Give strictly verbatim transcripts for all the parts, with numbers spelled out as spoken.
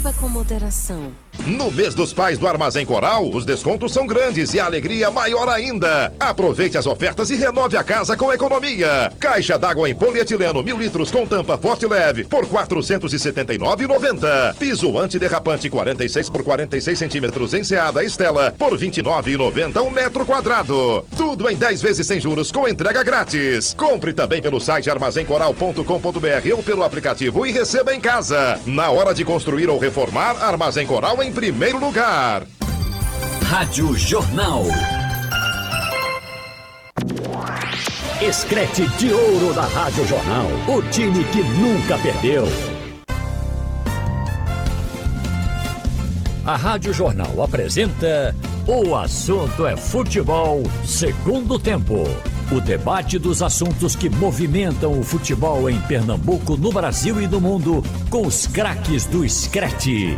Beba com moderação. No mês dos pais do Armazém Coral, os descontos são grandes e a alegria maior ainda. Aproveite as ofertas e renove a casa com economia. Caixa d'água em polietileno mil litros com tampa forte leve por quatrocentos e setenta e nove reais e noventa centavos. Piso antiderrapante quarenta e seis por quarenta e seis centímetros Enseada Estela por vinte e nove reais e noventa centavos um metro quadrado. Tudo em dez vezes sem juros com entrega grátis. Compre também pelo site armazém coral ponto com ponto br ou pelo aplicativo e receba em casa. Na hora de construir ou reformar, Armazém Coral em primeiro lugar. Rádio Jornal. Escrete de ouro da Rádio Jornal. O time que nunca perdeu. A Rádio Jornal apresenta O Assunto é Futebol, segundo tempo. O debate dos assuntos que movimentam o futebol em Pernambuco, no Brasil e no mundo, com os craques do Screte.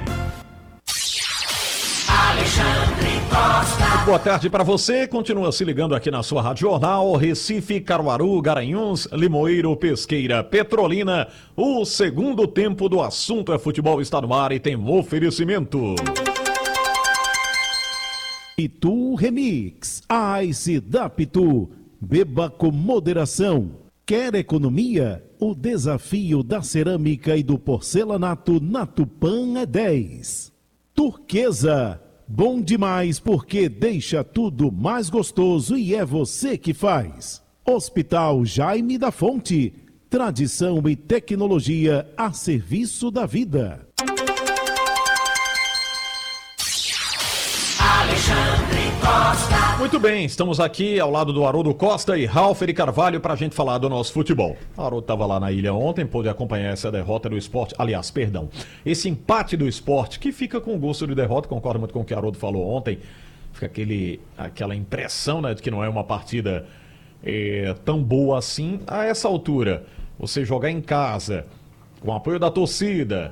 Alexandre Costa. Boa tarde para você, continua se ligando aqui na sua Rádio Jornal, Recife, Caruaru, Garanhuns, Limoeiro, Pesqueira, Petrolina. O segundo tempo do Assunto é Futebol está no ar e tem um oferecimento. Pitu Remix, Ice da Pitu. Beba com moderação. Quer economia? O desafio da cerâmica e do porcelanato na Tupã é dez. Turquesa, bom demais porque deixa tudo mais gostoso e é você que faz. Hospital Jaime da Fonte, tradição e tecnologia a serviço da vida. Alexandre Costa. Muito bem, estamos aqui ao lado do Haroldo Costa e Ralfer Carvalho para a gente falar do nosso futebol. O Haroldo estava lá na ilha ontem, pôde acompanhar essa derrota do Sport, aliás, perdão, esse empate do Sport, que fica com gosto de derrota, concordo muito com o que o Haroldo falou ontem, fica aquele, aquela impressão, né, de que não é uma partida é, tão boa assim. A essa altura, você jogar em casa, com o apoio da torcida,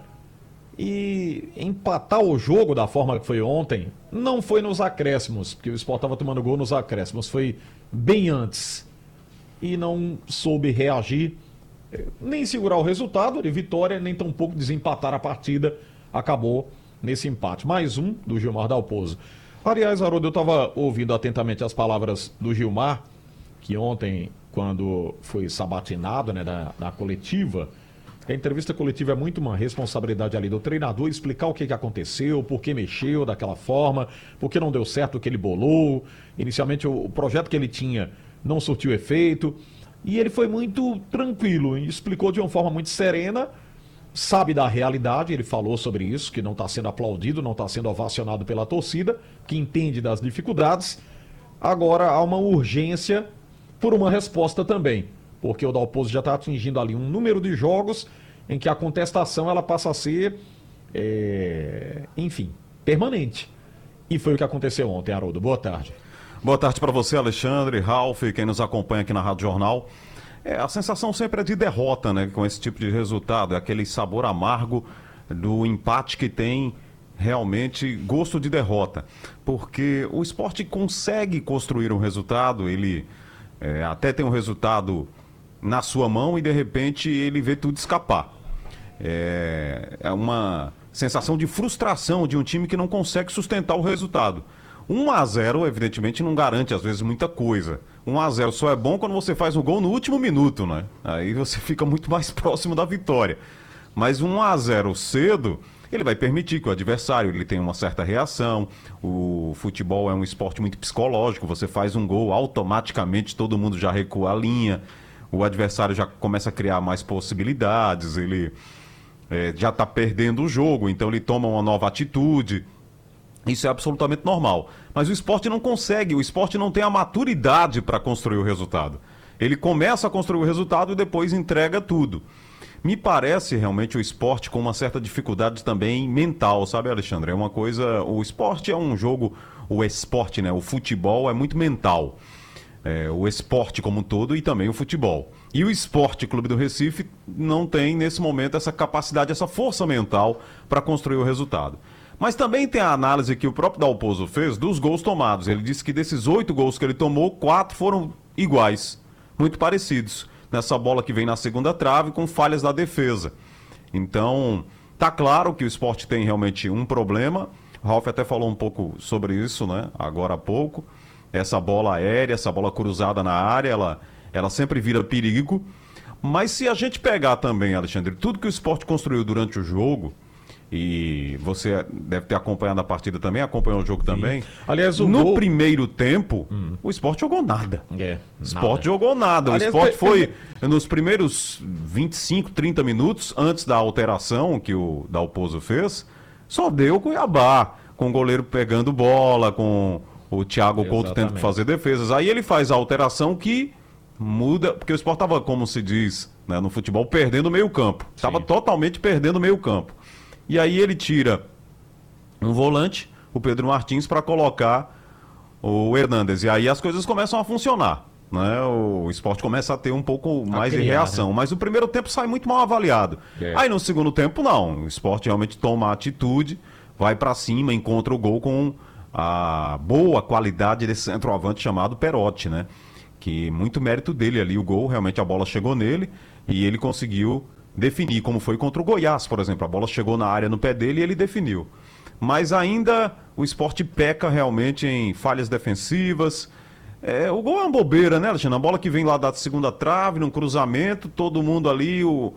e empatar o jogo da forma que foi ontem, não foi nos acréscimos, porque o Sport estava tomando gol nos acréscimos, foi bem antes. E não soube reagir, nem segurar o resultado de vitória, nem tampouco desempatar a partida. Acabou nesse empate. Mais um do Gilmar Dalpozo. Aliás, Haroldo, eu estava ouvindo atentamente as palavras do Gilmar, que ontem, quando foi sabatinado, né, da, da coletiva, a entrevista coletiva é muito uma responsabilidade ali do treinador explicar o que, que aconteceu, por que mexeu daquela forma, por que não deu certo o que ele bolou. Inicialmente o, o projeto que ele tinha não surtiu efeito. E ele foi muito tranquilo e explicou de uma forma muito serena, sabe da realidade, ele falou sobre isso, que não está sendo aplaudido, não está sendo ovacionado pela torcida, que entende das dificuldades. Agora há uma urgência por uma resposta também. Porque o Dalpozo já está atingindo ali um número de jogos em que a contestação ela passa a ser, é, enfim, permanente. E foi o que aconteceu ontem, Haroldo. Boa tarde. Boa tarde para você, Alexandre, Ralf, quem nos acompanha aqui na Rádio Jornal. É, a sensação sempre é de derrota, né, com esse tipo de resultado. É aquele sabor amargo do empate que tem realmente gosto de derrota. Porque o Sport consegue construir um resultado, ele é, até tem um resultado na sua mão e de repente ele vê tudo escapar. É, é uma sensação de frustração de um time que não consegue sustentar o resultado. um a zero evidentemente não garante às vezes muita coisa. um a zero só é bom quando você faz o gol no último minuto, né? Aí você fica muito mais próximo da vitória. Mas um a zero cedo, ele vai permitir que o adversário ele tenha uma certa reação. O futebol é um esporte muito psicológico, você faz um gol, automaticamente todo mundo já recua a linha. O adversário já começa a criar mais possibilidades, ele é, já está perdendo o jogo, então ele toma uma nova atitude. Isso é absolutamente normal. Mas o esporte não consegue, o esporte não tem a maturidade para construir o resultado. Ele começa a construir o resultado e depois entrega tudo. Me parece realmente o esporte com uma certa dificuldade também mental, sabe, Alexandre? É uma coisa, o esporte é um jogo, o esporte, né? O futebol é muito mental. É, o esporte como um todo e também o futebol. E o Esporte Clube do Recife não tem, nesse momento, essa capacidade, essa força mental para construir o resultado. Mas também tem a análise que o próprio Dalpozo fez dos gols tomados. Ele disse que desses oito gols que ele tomou, quatro foram iguais, muito parecidos. Nessa bola que vem na segunda trave, com falhas da defesa. Então, Tá claro que o esporte tem realmente um problema. O Ralf até falou um pouco sobre isso, né? Agora há pouco. Essa bola aérea, essa bola cruzada na área, ela, ela sempre vira perigo. Mas se a gente pegar também, Alexandre, tudo que o esporte construiu durante o jogo, e você deve ter acompanhado a partida também, acompanhou o jogo Sim. também. Aliás, o no gol... primeiro tempo, hum. o esporte jogou nada. É, o esporte nada. jogou nada. Aliás, o esporte te... foi nos primeiros vinte e cinco, trinta minutos, antes da alteração que o Dalpozo fez, só deu Cuiabá, com o goleiro pegando bola, com o Thiago Couto tentando fazer defesas. Aí ele faz a alteração que muda, porque o esporte estava, como se diz, né, no futebol, perdendo o meio campo. Estava totalmente perdendo o meio campo. E aí ele tira um volante, o Pedro Martins, para colocar o Hernandes. E aí as coisas começam a funcionar. Né? O esporte começa a ter um pouco mais criar, de reação. Né? Mas o primeiro tempo sai muito mal avaliado. É. Aí no segundo tempo, não. O esporte realmente toma a atitude, vai para cima, encontra o gol com a boa qualidade desse centroavante chamado Perotti, né? Que muito mérito dele ali, o gol, realmente a bola chegou nele e ele conseguiu definir, como foi contra o Goiás, por exemplo. A bola chegou na área no pé dele e ele definiu. Mas ainda o esporte peca realmente em falhas defensivas. É, o gol é uma bobeira, né, Alexandre? A bola que vem lá da segunda trave, num cruzamento, todo mundo ali, o,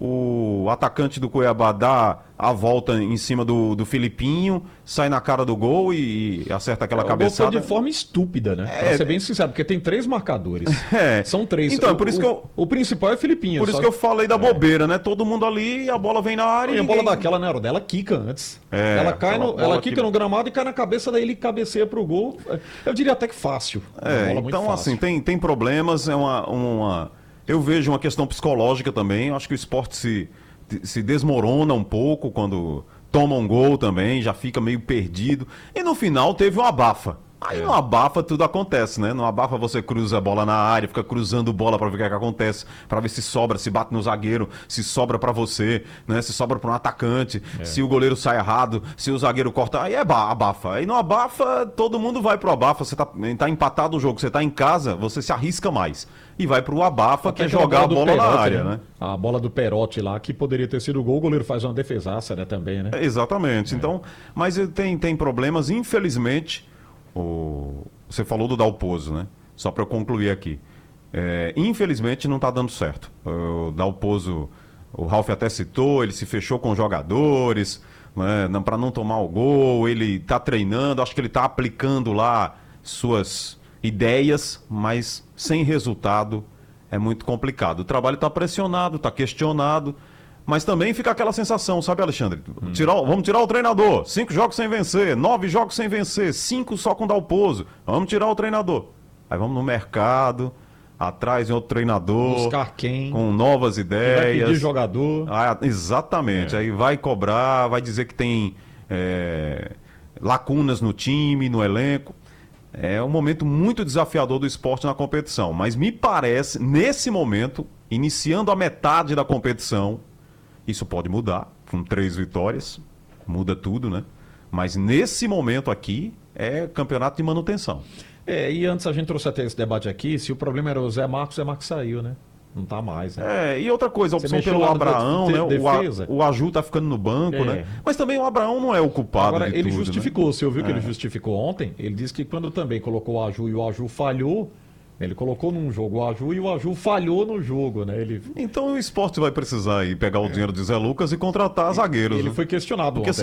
o atacante do Cuiabá dá a volta em cima do, do Filipinho, sai na cara do gol e, e acerta aquela é, cabeçada. O gol foi de forma estúpida, né? É, pra ser bem sincero, porque tem três marcadores. É. São três. Então, o, por isso o, que eu... O principal é o Filipinho. Por isso só... que eu falei da bobeira, né? Todo mundo ali, a bola vem na área e... e a ninguém... bola daquela, né, dela quica antes. É, ela cai no, ela quica que... no gramado e cai na cabeça, daí ele cabeceia pro gol. Eu diria até que fácil. É, então fácil. assim, tem, tem problemas, é uma, uma... Eu vejo uma questão psicológica também, eu acho que o esporte se, se desmorona um pouco quando toma um gol também, já fica meio perdido. E no final teve uma abafa. Aí é. no abafa tudo acontece, né? No abafa você cruza a bola na área, fica cruzando bola pra ver o que, é que acontece, pra ver se sobra, se bate no zagueiro, se sobra pra você, né? Se sobra pra um atacante, é. se o goleiro sai errado, se o zagueiro corta, aí é abafa. Aí no abafa todo mundo vai pro abafa, você tá, tá empatado o jogo, você tá em casa, você se arrisca mais. E vai pro abafa, que é jogar a bola Perotti, na área, né? né? A bola do Perotti lá, que poderia ter sido gol, o goleiro faz uma defesaça, né, também, né? É, exatamente. É. Então, mas tem, tem problemas, infelizmente. O... Você falou do Dalpozo, né? Só para eu concluir aqui. É, infelizmente não está dando certo. O Dalpozo, o Ralf até citou, ele se fechou com jogadores, né? Para não tomar o gol, ele está treinando, acho que ele está aplicando lá suas ideias, mas sem resultado é muito complicado. O trabalho está pressionado, está questionado. Mas também fica aquela sensação, sabe, Alexandre? Hum. Tirar, vamos tirar o treinador. Cinco jogos sem vencer, nove jogos sem vencer, cinco só com Dalpozo. Vamos tirar o treinador. Aí vamos no mercado, atrás de outro treinador. Buscar quem? Com novas ideias. Vai pedir jogador. Ah, exatamente. É. Aí vai cobrar, vai dizer que tem é, lacunas no time, no elenco. É um momento muito desafiador do esporte na competição. Mas me parece, nesse momento, iniciando a metade da competição, isso pode mudar, com três vitórias, muda tudo, né? Mas nesse momento aqui, é campeonato de manutenção. É, e antes a gente trouxe até esse debate aqui, se o problema era o Zé Marcos, o Zé Marcos saiu, né? Não tá mais, né? É, e outra coisa, a opção pelo Abraão, né? O, a, o Aju tá ficando no banco, é. né? Mas também o Abraão não é o culpado. Agora, de ele tudo, justificou, né? Você ouviu que é. ele justificou ontem? Ele disse que quando também colocou o Aju e o Aju falhou, ele colocou num jogo o Aju e o Aju falhou no jogo, né? Ele... Então o esporte vai precisar ir pegar o dinheiro de Zé Lucas e contratar zagueiros. Ele né? foi questionado Porque ontem.